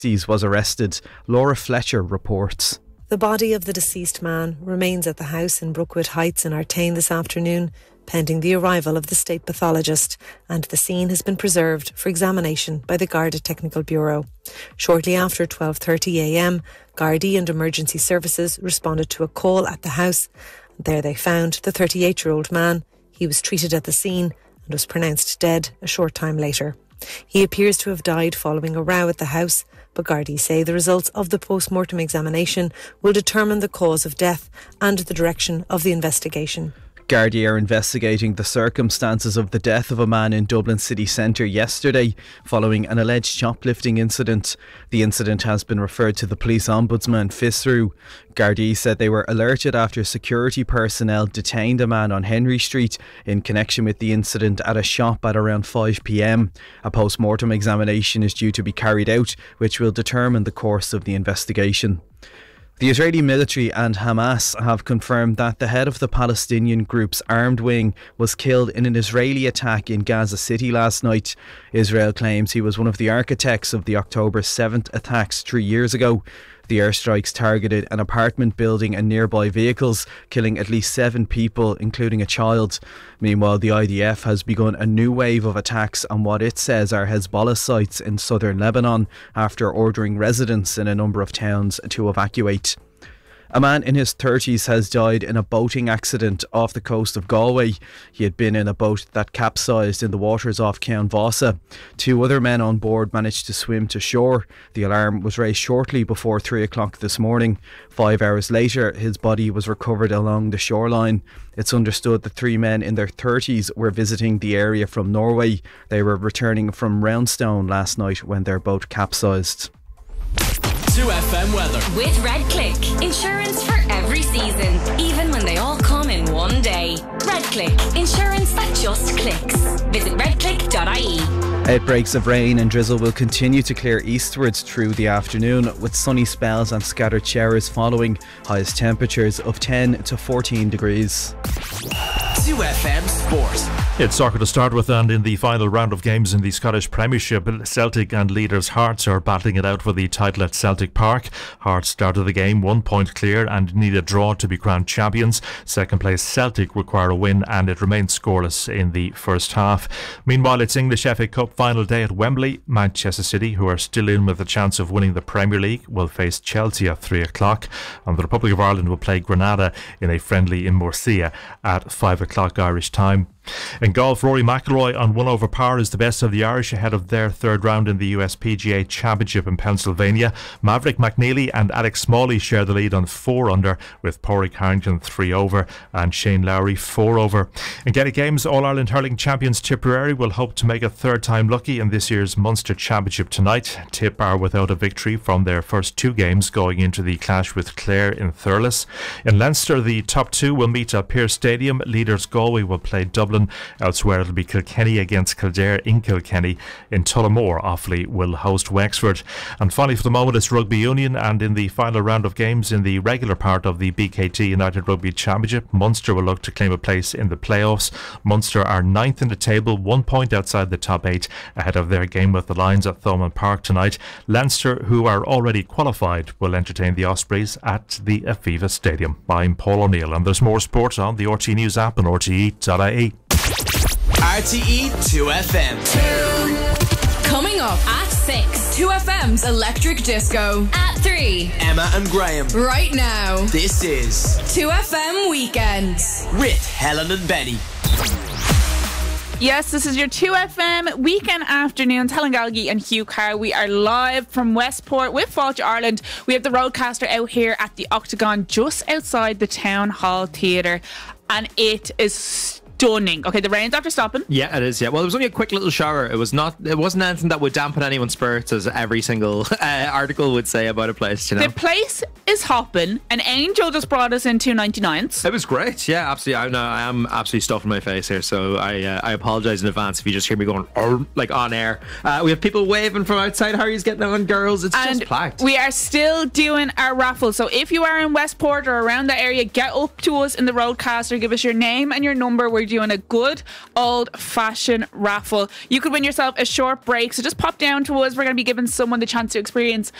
60s was arrested. Laura Fletcher reports. The body of the deceased man remains at the house in Brookwood Heights in Artane this afternoon, pending the arrival of the state pathologist, and the scene has been preserved for examination by the Garda Technical Bureau. Shortly after 12:30am, Gardaí and emergency services responded to a call at the house. There they found the 38-year-old man. He was treated at the scene and was pronounced dead a short time later. He appears to have died following a row at the house, but Gardaí say the results of the post-mortem examination will determine the cause of death and the direction of the investigation. Gardaí are investigating the circumstances of the death of a man in Dublin city centre yesterday following an alleged shoplifting incident. The incident has been referred to the police ombudsman, FISRU. Gardaí said they were alerted after security personnel detained a man on Henry Street in connection with the incident at a shop at around 5pm. A post-mortem examination is due to be carried out, which will determine the course of the investigation. The Israeli military and Hamas have confirmed that the head of the Palestinian group's armed wing was killed in an Israeli attack in Gaza City last night. Israel claims he was one of the architects of the October 7th attacks 3 years ago. The airstrikes targeted an apartment building and nearby vehicles, killing at least 7 people, including a child. Meanwhile, the IDF has begun a new wave of attacks on what it says are Hezbollah sites in southern Lebanon after ordering residents in a number of towns to evacuate. A man in his 30s has died in a boating accident off the coast of Galway. He had been in a boat that capsized in the waters off Counn Vossa. 2 other men on board managed to swim to shore. The alarm was raised shortly before 3 o'clock this morning. 5 hours later, his body was recovered along the shoreline. It's understood the 3 men in their 30s were visiting the area from Norway. They were returning from Roundstone last night when their boat capsized. 2FM weather. With RedClick. Insurance for every season, even when they all come in one day. RedClick. Insurance that just clicks. Visit redclick.ie. Outbreaks of rain and drizzle will continue to clear eastwards through the afternoon, with sunny spells and scattered showers following. Highest temperatures of 10 to 14 degrees. 2FM Sport. It's soccer to start with, and in the final round of games in the Scottish Premiership, Celtic and leaders Hearts are battling it out for the title at Celtic Park. Hearts started the game 1 point clear and need a draw to be crowned champions. Second place Celtic require a win, and it remains scoreless in the first half. Meanwhile, it's English FA Cup final day at Wembley. Manchester City, who are still in with a chance of winning the Premier League, will face Chelsea at 3 o'clock, and the Republic of Ireland will play Grenada in a friendly in Murcia at 5 o'clock Irish time. In golf, Rory McIlroy on 1 over par is the best of the Irish ahead of their third round in the US PGA Championship in Pennsylvania. Maverick McNeely and Alex Smalley share the lead on 4 under, with Pádraig Harrington 3 over and Shane Lowry 4 over. In Gaelic Games, All-Ireland hurling champions Tipperary will hope to make a third time lucky in this year's Munster Championship tonight. Tip are without a victory from their first 2 games going into the clash with Clare in Thurles. In Leinster, the top 2 will meet at Pearse Stadium. Leaders Galway will play Dublin. Elsewhere, it'll be Kilkenny against Kildare in Kilkenny. In Tullamore, Offaly will host Wexford. And finally, for the moment, it's Rugby Union, and in the final round of games in the regular part of the BKT United Rugby Championship, Munster will look to claim a place in the playoffs. Munster are 9th in the table, 1 point outside the top 8, ahead of their game with the Lions at Thomond Park tonight. Leinster, who are already qualified, will entertain the Ospreys at the Aviva Stadium. I'm Paul O'Neill, and there's more sport on the RTE News app and rte.ie. RTE 2FM. Coming up at 6, 2FM's Electric Disco. At 3, Emma and Graham. Right now, This is 2FM Weekends with Helen and Benny. Yes, this is your 2FM weekend afternoons. Helen Galgi and Hugh Carr. We are live from Westport with Fáilte Ireland. We have the Roadcaster out here at the Octagon just outside the Town Hall Theatre, and it is stunning. Okay, the rain's after stopping. Yeah, it is. Yeah, well, it was only a quick little shower. It wasn't anything that would dampen anyone's spirits, as every single article would say about a place. You know, the place is hopping. An Angel just brought us in 2.99s. It was great. Yeah, absolutely. I am absolutely stuffing my face here, so I apologise in advance if you just hear me going like on air. We have people waving from outside. How are you getting on, girls? It's just packed. We are still doing our raffle. So if you are in Westport or around that area, get up to us in the Roadcaster. Give us your name and your number. We're doing a good old-fashioned raffle. You could win yourself a short break. So just pop down to us. We're going to be giving someone the chance to experience